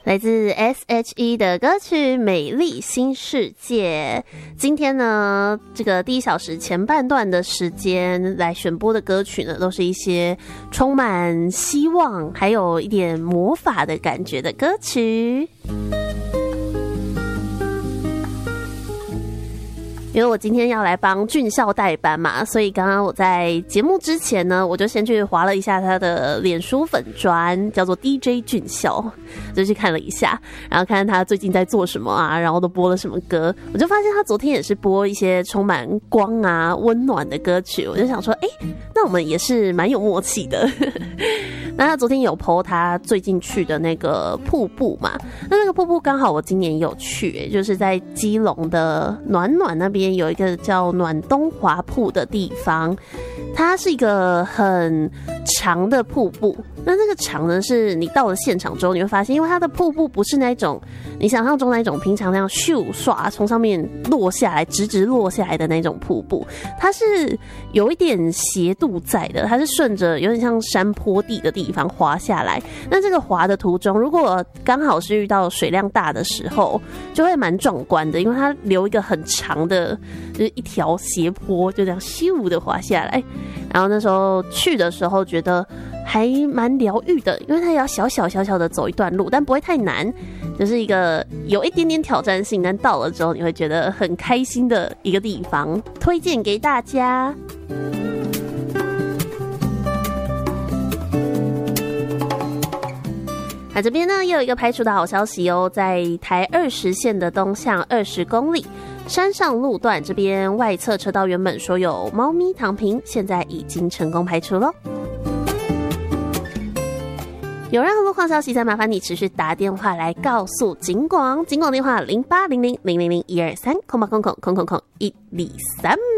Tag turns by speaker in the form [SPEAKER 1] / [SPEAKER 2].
[SPEAKER 1] 来自 S.H.E 的歌曲《美丽新世界》。今天呢，这个第一小时前半段的时间来选播的歌曲呢，都是一些充满希望，还有一点魔法的感觉的歌曲。因为我今天要来帮俊孝代班嘛，所以刚刚我在节目之前呢，我就先去滑了一下他的脸书粉专，叫做 DJ 俊孝，就去看了一下，然后看看他最近在做什么啊，然后都播了什么歌。我就发现他昨天也是播一些充满光啊、温暖的歌曲，我就想说，那我们也是蛮有默契的。那他昨天有 po 他最近去的那个瀑布嘛，那个瀑布刚好我今年有去，就是在基隆的暖暖那边有一个叫暖东华瀑的地方，它是一个很长的瀑布。那个长呢，是你到了现场之后，你会发现，因为它的瀑布不是那种你想象中那种平常那样咻唰从上面落下来，直直落下来的那种瀑布，它是有一点斜度在的，它是顺着有点像山坡地的地方滑下来。那这个滑的途中，如果刚好是遇到水量大的时候，就会蛮壮观的，因为它留一个很长的，就是一条斜坡，就这样咻的滑下来。然后那时候去的时候觉得还蛮疗愈的，因为它也要小小的走一段路，但不会太难，就是一个有一点点挑战性，但到了之后你会觉得很开心的一个地方，推荐给大家。那这边呢也有一个排除的好消息哦，在台20线的东向20公里山上路段这边外侧车道原本说有猫咪躺平，现在已经成功排除咯。有任何路况消息，再麻烦你持续打电话来告诉警广，警广电话0800000123，0800000123。